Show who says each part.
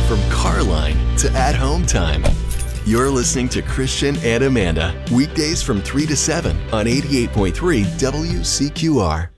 Speaker 1: from car line to at-home time. You're listening to Christian and Amanda, weekdays from 3 to 7 on 88.3 WCQR.